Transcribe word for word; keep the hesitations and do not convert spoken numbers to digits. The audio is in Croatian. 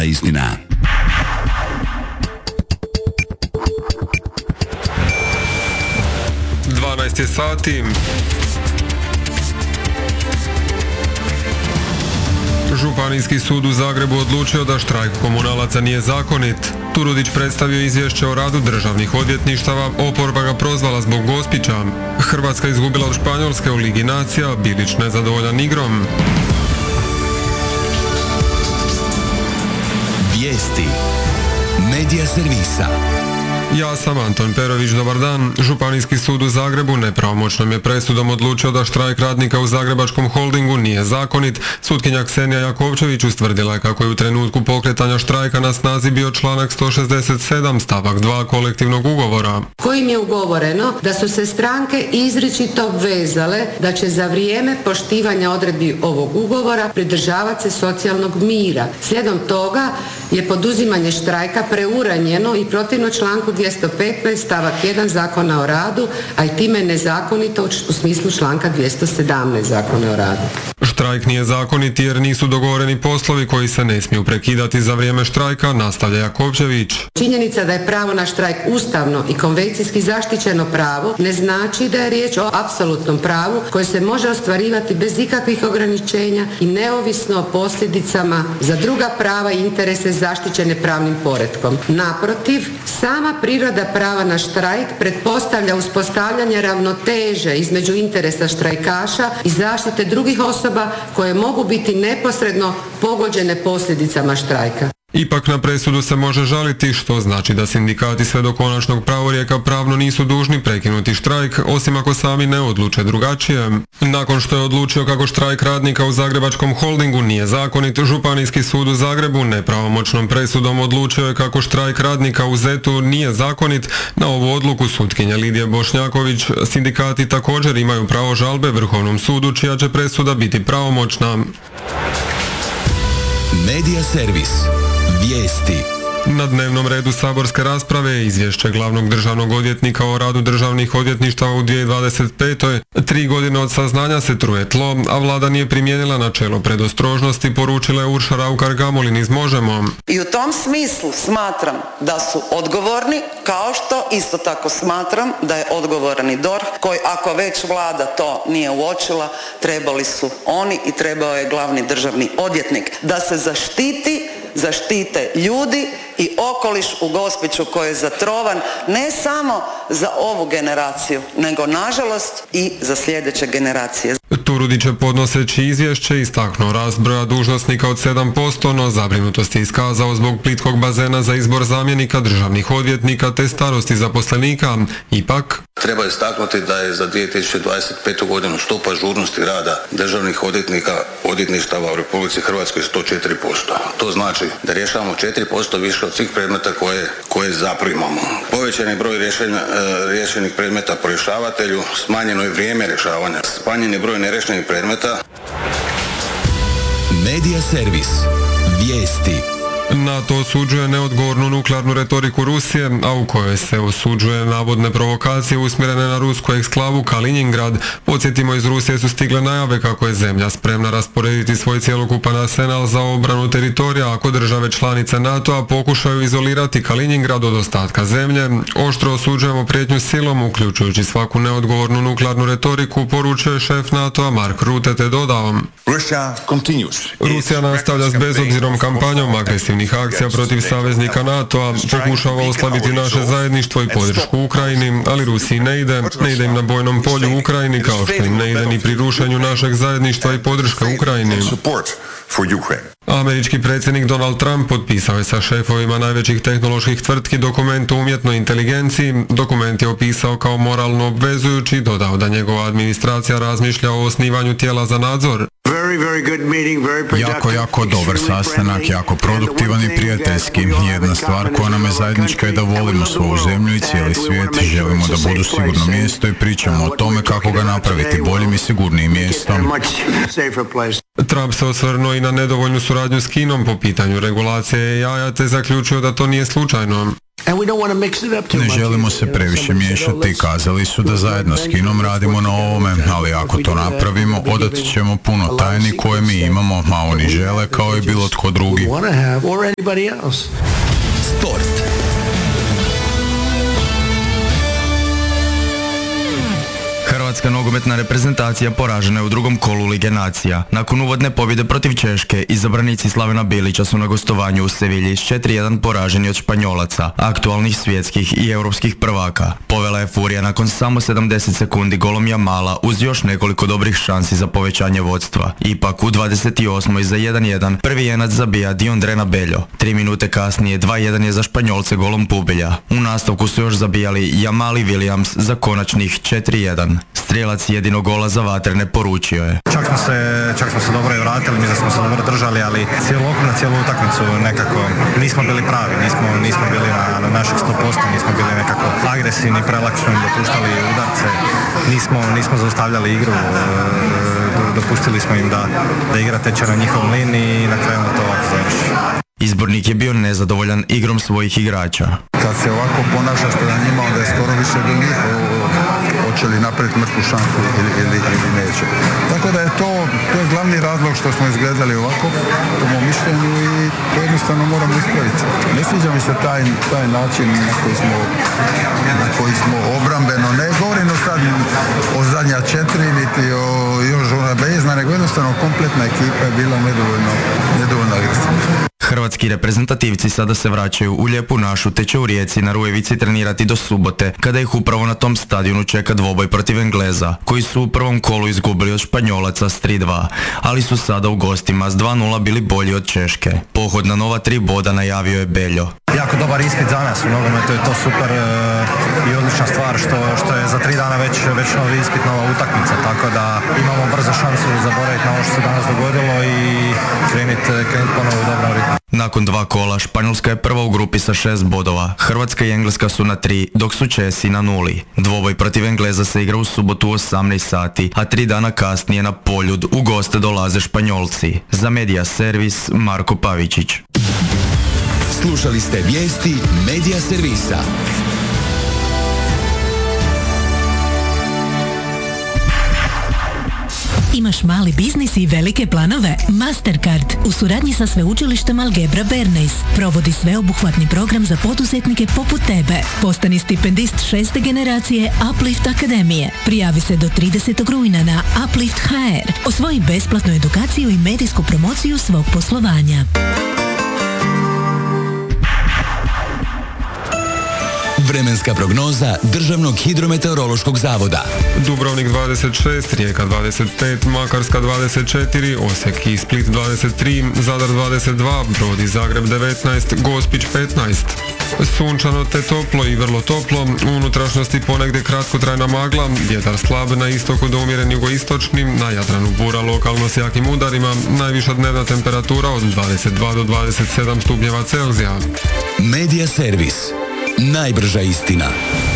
Istina. dvanaest je sati. Županijski sud u Zagrebu odlučio da štrajk komunalaca nije zakonit. Turudić predstavio izvješće o radu državnih odvjetništava, oporba ga prozvala zbog Gospića. Hrvatska izgubila od Španjolske u Ligi nacija, Bilić nezadovoljan igrom. Vijesti Medija servisa. Ja sam Anton Perović, dobar dan. Županijski sud u Zagrebu nepravomoćnom je presudom odlučio da štrajk radnika u Zagrebačkom holdingu nije zakonit. Sutkinja Ksenija Jakovčević ustvrdila je kako je u trenutku pokretanja štrajka na snazi bio članak sto šezdeset sedam stavak dva kolektivnog ugovora, kojim je ugovoreno da su se stranke izričito obvezale da će za vrijeme poštivanja odredbi ovog ugovora pridržavati se socijalnog mira. Slijedom toga je poduzimanje štrajka preuranjeno i protivno članku dvjesto petnaest stavak jedan Zakona o radu, a i time nezakonito u smislu članka dvjesto sedamnaest Zakona o radu. Štrajk nije zakonit jer nisu dogovoreni poslovi koji se ne smiju prekidati za vrijeme štrajka, nastavlja Jakovčević. Činjenica da je pravo na štrajk ustavno i konvencijski zaštićeno pravo ne znači da je riječ o apsolutnom pravu koje se može ostvarivati bez ikakvih ograničenja i neovisno o posljedicama za druga prava i interese zaštićene pravnim poretkom. Naprotiv, sama priroda prava na štrajk pretpostavlja uspostavljanje ravnoteže između interesa štrajkaša i zaštite drugih osoba koje mogu biti neposredno pogođene posljedicama štrajka. Ipak na presudu se može žaliti, što znači da sindikati sve do konačnog pravorijeka pravno nisu dužni prekinuti štrajk, osim ako sami ne odluče drugačije. Nakon što je odlučio kako štrajk radnika u Zagrebačkom holdingu nije zakonit, Županijski sud u Zagrebu nepravomoćnom presudom odlučio je kako štrajk radnika u Zetu nije zakonit. Na ovu odluku sutkinje Lidije Bošnjaković sindikati također imaju pravo žalbe Vrhovnom sudu, čija će presuda biti pravomoćna. Medija servis. Vijesti. Na dnevnom redu saborske rasprave je izvješće glavnog državnog odvjetnika o radu državnih odvjetništava u dvije tisuće dvadeset petoj. Tri godine od saznanja se truje tlo, a vlada nije primijenila načelo predostrožnosti, poručila je Urša Raukar-Gamulin iz Možemo. I u tom smislu smatram da su odgovorni, kao što isto tako smatram da je odgovoran i D O R H, koji ako već vlada to nije uočila, trebali su oni i trebao je glavni državni odvjetnik da se zaštiti zaštite ljudi i okoliš u Gospiću koji je zatrovan ne samo za ovu generaciju, nego nažalost i za sljedeće generacije. Turudić je podnoseći izvješće istaknuo rast broja dužnosnika od sedam posto, no zabrinutost je iskazao zbog plitkog bazena za izbor zamjenika državnih odvjetnika te starosti zaposlenika. Ipak treba istaknuti da je za dvije tisuće dvadeset petu godinu stopa žurnosti rada državnih odvjetnika odvjetništava u Republici Hrvatskoj sto četiri posto. To znači da rješavamo četiri posto više od svih predmeta koje, koje zaprimamo. Povećan je broj rješenja, riješenih predmeta po rješavatelju, smanjeno je vrijeme rješavanja, smanjen je broj nerješenih predmeta. Medija servis. Vijesti. NATO osuđuje neodgovornu nuklearnu retoriku Rusije, a u kojoj se osuđuje navodne provokacije usmjerene na rusku eksklavu Kaliningrad. Podsjetimo, iz Rusije su stigle najave kako je zemlja spremna rasporediti svoj cjelokupan arsenal za obranu teritorija ako države članice NATO-a pokušaju izolirati Kaliningrad od ostatka zemlje. Oštro osuđujemo prijetnju silom, uključujući svaku neodgovornu nuklearnu retoriku, poručuje šef NATO-a Mark Rutte te dodao: Rusija nastavlja s bezobzirom kampanjom agresivnih akcija protiv saveznika NATO-a, pokušava oslabiti naše zajedništvo i podršku Ukrajini, ali Rusiji ne ide, ne ide im na bojnom polju u Ukrajini, kao što im ne ide ni pri rušenju našeg zajedništva i podrške Ukrajini. Američki predsjednik Donald Trump potpisao je sa šefovima najvećih tehnoloških tvrtki dokument o umjetnoj inteligenciji. Dokument je opisao kao moralno obvezujući i dodao da njegova administracija razmišlja o osnivanju tijela za nadzor. Jako, jako dobar sastanak, jako produktivan i prijateljski. Jedna stvar koja nam je zajednička je da volimo svoju zemlju i cijeli svijet. Želimo da budu sigurno mjesto i pričamo o tome kako ga napraviti boljim i sigurnijim mjestom. Trump se osvrnuo i na nedovoljnu suradnju s Kinom po pitanju regulacije A I-a te zaključio da to nije slučajno. Ne želimo se previše miješati, kazali su da zajedno s kinom radimo na ovome, ali ako to napravimo, odat ćemo puno tajni koje mi imamo, a oni žele kao i bilo tko drugi. Sport. Hrvatska nogometna reprezentacija poražena je u drugom kolu Lige nacija. Nakon uvodne pobjede protiv Češke, izabranici Slavena Bilića su na gostovanju u Sevilji s četiri jedan poraženi od Španjolaca, aktualnih svjetskih i europskih prvaka. Povela je Furija nakon samo sedamdeset sekundi golom Jamala uz još nekoliko dobrih šansi za povećanje vodstva. Ipak u dvadeset osmoj za jedan jedan prvi jenac zabija Diondrena Beljo. Tri minute kasnije dva jedan je za Španjolce golom Pubilja. U nastavku su još zabijali Jamal i Williams za konačnih četiri jedan. Strijelac jedinog gola za Vatrene poručio je: Čak smo se, čak smo se dobro i vratili, mi da smo se dobro držali, ali cjelokupno cijelu utakmicu nekako nismo bili pravi, nismo, nismo bili na, na naših sto posto, nismo bili nekako agresivni, prelako smo im dopuštali udarce, nismo, nismo zaustavljali igru, dopustili smo im da, da igra teče na njihovom liniji i na kraju to ovako završi. Izbornik je bio nezadovoljan igrom svojih igrača. Kad se ovako ponašaš prema njima, onda je skoro više do njih, hoće li napraviti mrtvu šansu ili, ili, ili neće. Tako da je to, to je glavni razlog što smo izgledali ovako, po mom mišljenju, i to jednostavno moramo ispraviti. Ne sviđa mi se taj, taj način na koji smo, na koji smo obrambeno, ne govorim o sad o zadnja četiri, niti o još ona bezna, nego jednostavno kompletna ekipa je bila nedovoljno, nedovoljno agresivna. Hrvatski reprezentativci sada se vraćaju u Lijepu našu te će u Rijeci na Rujevici trenirati do subote, kada ih upravo na tom stadionu čeka dvoboj protiv Engleza, koji su u prvom kolu izgubili od Španjolaca s tri dva, ali su sada u gostima s dva nula bili bolji od Češke. Pohod na nova tri boda najavio je Beljo. Jako dobar ispit za nas u nogometu, je to super e, i odlična stvar što, što je za tri dana već, već novi ispit, nova utakmica, tako da imamo brzo šansu zaboraviti na ovo što se danas dogodilo i krenuti krenut ponovo u dobrom ritmu. Nakon dva kola, Španjolska je prva u grupi sa šest bodova, Hrvatska i Engleska su na tri, dok su Česi na nuli. Dvoboj protiv Engleza se igra u subotu u osamnaest sati, a tri dana kasnije na Poljud u goste dolaze Španjolci. Za Medija Servis, Marko Pavičić. Slušali ste vijesti Medija Servisa. Imaš mali biznis i velike planove? Mastercard u suradnji sa sveučilištem Algebra Bernays provodi sveobuhvatni program za poduzetnike poput tebe. Postani stipendist šeste generacije Uplift Akademije. Prijavi se do tridesetog rujna na Uplift H R. Osvoji besplatnu edukaciju i medijsku promociju svog poslovanja. Vremenska prognoza Državnog hidrometeorološkog zavoda. Dubrovnik dvadeset šest, Rijeka dvadeset pet, Makarska dvadeset četiri, Osijek i Split dvadeset tri, Zadar dvadeset dva, Brod i Zagreb devetnaest, Gospić petnaest. Sunčano te toplo i vrlo toplo, u unutrašnjosti ponegdje kratkotrajna magla, vjetar slab na istoku do umjeren jugoistočni, na Jadranu bura lokalno s jakim udarima, najviša dnevna temperatura od dvadeset dva do dvadeset sedam stupnjeva Celzija. Medija Servis. Najbrža istina.